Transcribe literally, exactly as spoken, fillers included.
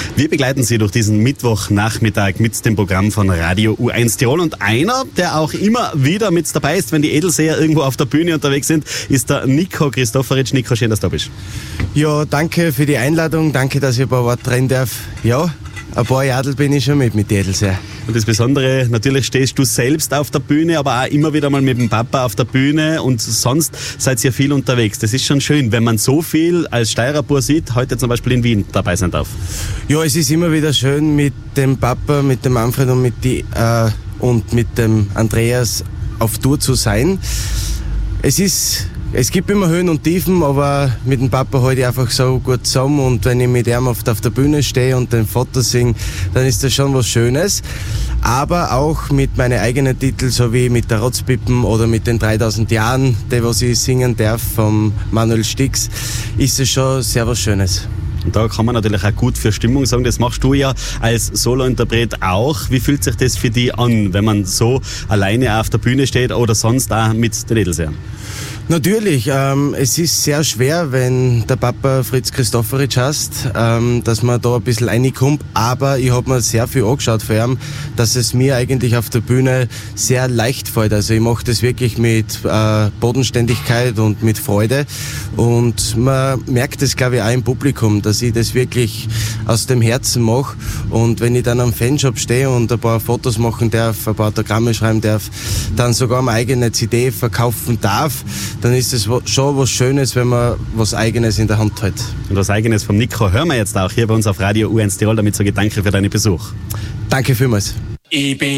Wir begleiten Sie durch diesen Mittwochnachmittag mit dem Programm von Radio U eins Tirol. Und einer, der auch immer wieder mit dabei ist, wenn die Edelseher irgendwo auf der Bühne unterwegs sind, ist der Nico Christoforic. Nico, schön, dass du da bist. Ja, danke für die Einladung. Danke, dass ich ein paar Worte reden darf. Ja, ein paar Jahre bin ich schon mit mit Edelseher. Und das Besondere, natürlich stehst du selbst auf der Bühne, aber auch immer wieder mal mit dem Papa auf der Bühne und sonst seid ihr viel unterwegs. Das ist schon schön, wenn man so viel als Steirerbur sieht, heute zum Beispiel in Wien dabei sein darf. Ja, es ist immer wieder schön mit dem Papa, mit dem Manfred und mit, die, äh, und mit dem Andreas auf Tour zu sein. Es ist... Es gibt immer Höhen und Tiefen, aber mit dem Papa halte ich einfach so gut zusammen und wenn ich mit ihm auf der Bühne stehe und den Foto singe, dann ist das schon was Schönes. Aber auch mit meinen eigenen Titeln, so wie mit der Rotzpippen oder mit den dreitausend Jahren, die was ich singen darf, von Manuel Stix, ist es schon sehr was Schönes. Und da kann man natürlich auch gut für Stimmung sagen, das machst du ja als Solointerpret auch. Wie fühlt sich das für dich an, wenn man so alleine auf der Bühne steht oder sonst auch mit den Edelseern? Natürlich, ähm, es ist sehr schwer, wenn der Papa Fritz Christoforic heißt, ähm, dass man da ein bisschen reinkommt, aber ich habe mir sehr viel angeschaut von ihm, dass es mir eigentlich auf der Bühne sehr leicht fällt. Also ich mache das wirklich mit äh, Bodenständigkeit und mit Freude und man merkt es, glaube ich, auch im Publikum, dass ich das wirklich aus dem Herzen mache und wenn ich dann am Fanshop stehe und ein paar Fotos machen darf, ein paar Autogramme schreiben darf, dann sogar meine eigene C D verkaufen darf, dann ist es schon was Schönes, wenn man was Eigenes in der Hand hat. Und was Eigenes vom Nico hören wir jetzt auch hier bei uns auf Radio U eins Tirol. Damit sage ich danke für deinen Besuch. Danke vielmals. Ich bin